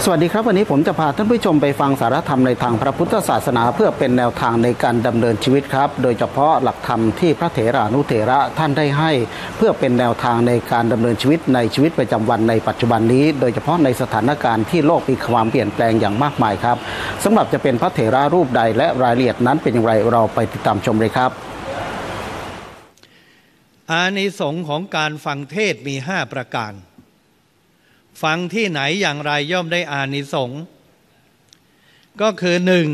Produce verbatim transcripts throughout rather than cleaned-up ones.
สวัสดีครับวันนี้ผมจะพาท่านผู้ชมไปฟังสารธรรมในทางพระพุทธศาสนาเพื่อเป็นแนวทางในการดำเนินชีวิตครับโดยเฉพาะหลักธรรมที่พระเถรานุเถระท่านได้ให้เพื่อเป็นแนวทางในการดำเนินชีวิตในชีวิตประจำวันในปัจจุบันนี้โดยเฉพาะในสถานการณ์ที่โลกมีความเปลี่ยนแปลงอย่างมากมายครับสำหรับจะเป็นพระเถระรูปใดและรายละเอียดนั้นเป็นอย่างไรเราไปติดตามชมเลยครับอานิสงส์ของการฟังเทศมีห้าประการฟังที่ไหนอย่างไรย่อมได้อานิสงส์ก็คือหนึ่ง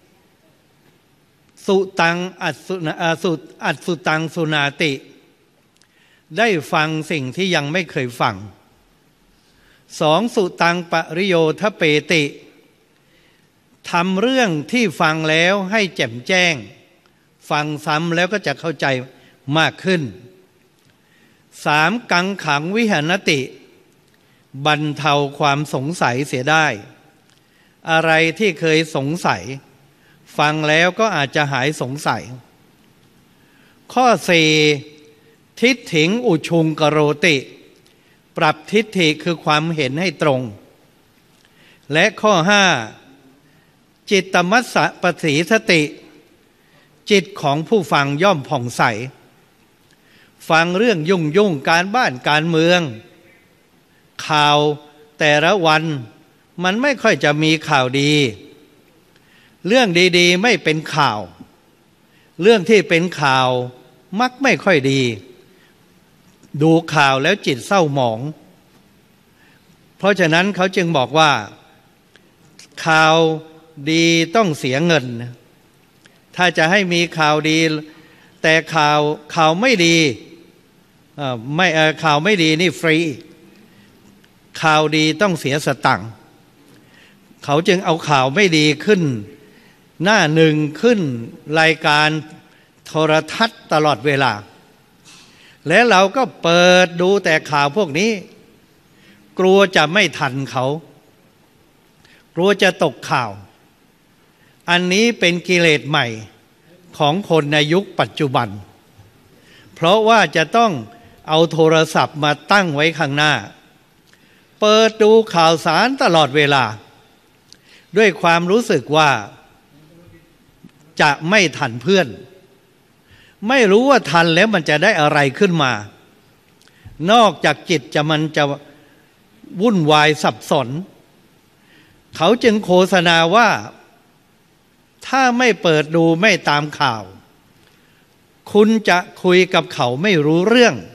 สุตังอัสสุสุอัสสุตังสุนาติได้ฟังสิ่งที่ยังไม่เคยฟังสองสุตังปริโยทเปติทำเรื่องที่ฟังแล้วให้แจ่มแจ้งฟังซ้ำแล้วก็จะเข้าใจมากขึ้นสามกังขังวิหารติบรรเทาความสงสัยเสียได้อะไรที่เคยสงสัยฟังแล้วก็อาจจะหายสงสัยข้อสี่ทิฏฐิงอุชุงกโรติปรับทิฏฐิคือความเห็นให้ตรงและข้อห้าจิตตมัสสะปฏิสติจิตของผู้ฟังย่อมผ่องใสฟังเรื่องยุ่งยุ่งการบ้านการเมืองข่าวแต่ละวันมันไม่ค่อยจะมีข่าวดีเรื่องดีๆไม่เป็นข่าวเรื่องที่เป็นข่าวมักไม่ค่อยดีดูข่าวแล้วจิตเศร้าหมองเพราะฉะนั้นเขาจึงบอกว่าข่าวดีต้องเสียเงินถ้าจะให้มีข่าวดีแต่ข่าวข่าวไม่ดีไม่ข่าวไม่ดีนี่ฟรีข่าวดีต้องเสียสตังค์เขาจึงเอาข่าวไม่ดีขึ้นหน้าหนึ่งขึ้นรายการโทรทัศน์ตลอดเวลาและเราก็เปิดดูแต่ข่าวพวกนี้กลัวจะไม่ทันเขากลัวจะตกข่าวอันนี้เป็นกิเลสใหม่ของคนในยุคปัจจุบันเพราะว่าจะต้องเอาโทรศัพท์มาตั้งไว้ข้างหน้าเปิดดูข่าวสารตลอดเวลาด้วยความรู้สึกว่าจะไม่ทันเพื่อนไม่รู้ว่าทันแล้วมันจะได้อะไรขึ้นมานอกจากจิตจะมันจะวุ่นวายสับสนเขาจึงโฆษณาว่าถ้าไม่เปิดดูไม่ตามข่าวคุณจะคุยกับเขาไม่รู้เรื่อง